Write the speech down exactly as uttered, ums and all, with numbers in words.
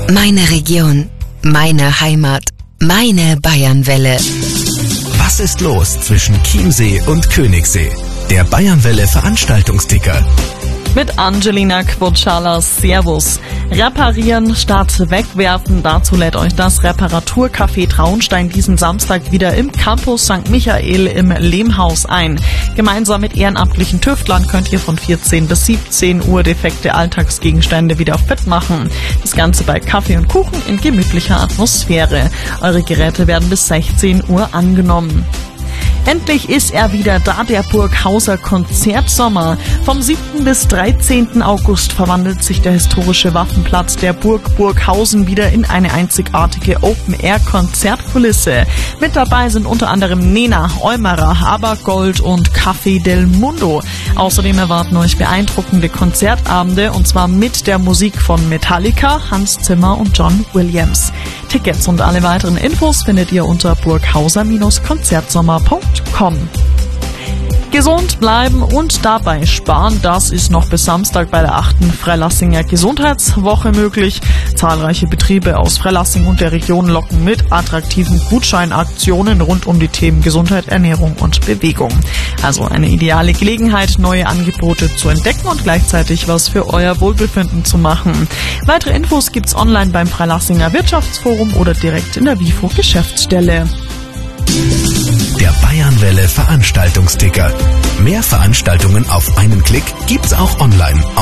Meine Region, meine Heimat, meine Bayernwelle. Was ist los zwischen Chiemsee und Königssee? Der Bayernwelle Veranstaltungsticker. Mit Angelina Quotschala. Servus. Reparieren statt wegwerfen. Dazu lädt euch das Reparaturcafé Traunstein diesen Samstag wieder im Campus Sankt Michael im Lehmhaus ein. Gemeinsam mit ehrenamtlichen Tüftlern könnt ihr von vierzehn bis siebzehn Uhr defekte Alltagsgegenstände wieder fit machen. Das Ganze bei Kaffee und Kuchen in gemütlicher Atmosphäre. Eure Geräte werden bis sechzehn Uhr angenommen. Endlich ist er wieder da, der Burghauser Konzertsommer. Vom siebten bis dreizehnten August verwandelt sich der historische Waffenplatz der Burg Burghausen wieder in eine einzigartige Open-Air-Konzertkulisse. Mit dabei sind unter anderem Nena, Eumerer, Abergold und Café del Mundo. Außerdem erwarten euch beeindruckende Konzertabende, und zwar mit der Musik von Metallica, Hans Zimmer und John Williams. Tickets und alle weiteren Infos findet ihr unter burghauser Konzertsommer punkt com. Gesund bleiben und dabei sparen, das ist noch bis Samstag bei der achten Freilassinger Gesundheitswoche möglich. Zahlreiche Betriebe aus Freilassing und der Region locken mit attraktiven Gutscheinaktionen rund um die Themen Gesundheit, Ernährung und Bewegung. Also eine ideale Gelegenheit, neue Angebote zu entdecken und gleichzeitig was für euer Wohlbefinden zu machen. Weitere Infos gibt's online beim Freilassinger Wirtschaftsforum oder direkt in der WIFO Geschäftsstelle. Der Bayernwelle Veranstaltungsticker. Mehr Veranstaltungen auf einen Klick gibt's auch online auf